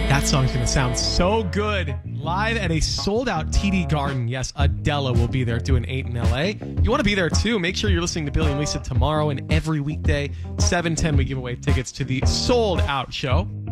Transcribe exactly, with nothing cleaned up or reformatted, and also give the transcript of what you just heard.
That song's going to sound so good live at a sold-out T D Garden. Yes, Adele will be there doing eight in L A. You want to be there too. Make sure you're listening to Billy and Lisa tomorrow and every weekday. seven ten we give away tickets to the sold-out show.